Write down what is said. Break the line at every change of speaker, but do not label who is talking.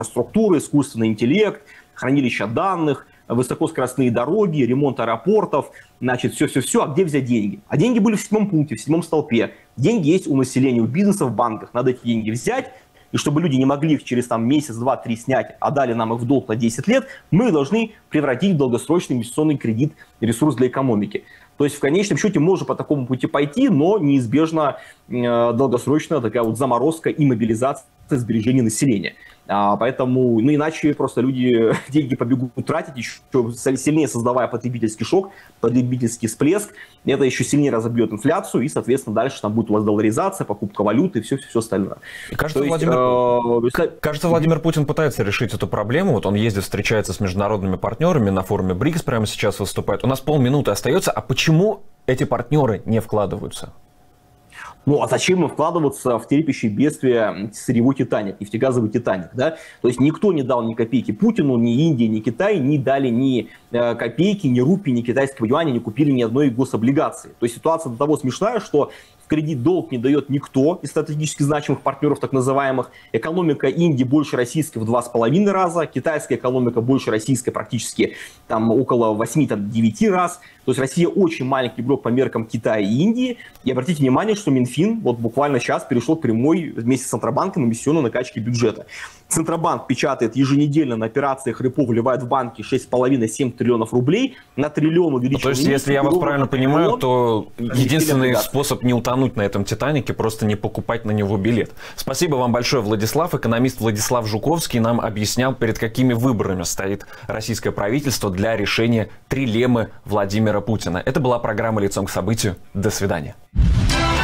инфраструктура, искусственный интеллект, хранилища данных, высокоскоростные дороги, ремонт аэропортов, значит, все-все-все. А где взять деньги? А деньги были в 7 пункте, в 7 столпе. Деньги есть у населения, у бизнеса, в банках. Надо эти деньги взять. И чтобы люди не могли их через месяц, 2, 3 снять, а дали нам их в долг на 10 лет, мы должны превратить в долгосрочный инвестиционный кредит ресурс для экономики. То есть в конечном счете можно по такому пути пойти, но неизбежно долгосрочная такая вот заморозка и мобилизация сбережений населения. Поэтому, иначе просто люди деньги побегут тратить, еще сильнее создавая потребительский шок, потребительский всплеск. Это еще сильнее разобьет инфляцию, и, соответственно, дальше там будет у вас долларизация, покупка валюты и все остальное.
Кажется, Владимир Путин пытается решить эту проблему. Вот он ездит, встречается с международными партнерами, на форуме БРИКС прямо сейчас выступает. У нас полминуты остается. А почему эти партнеры не вкладываются?
А зачем им вкладываться в терпящее бедствие сырьевой «Титаник», нефтегазовый «Титаник», да? То есть никто не дал ни копейки Путину, ни Индия, ни Китай, не дали ни копейки, ни рупии, ни китайского юаня, не купили ни одной гособлигации. То есть ситуация до того смешная, что кредит долг не дает никто из стратегически значимых партнеров, так называемых. Экономика Индии больше российской в 2,5 раза, китайская экономика больше российской практически около 8-9 раз. То есть Россия очень маленький игрок по меркам Китая и Индии. И обратите внимание, что Минфин буквально сейчас перешел к прямой вместе с Центробанком эмиссионной накачке бюджета. Центробанк печатает еженедельно на операциях репо, вливает в банки 6,5-7 триллионов рублей, на триллион увеличивает.
То есть, если я вас правильно понимаю, то единственный способ не утонуть на этом «Титанике» просто не покупать на него билет. Спасибо вам большое, Владислав. Экономист Владислав Жуковский нам объяснял, перед какими выборами стоит российское правительство для решения трилеммы Владимира Путина. Это была программа «Лицом к событию». До свидания.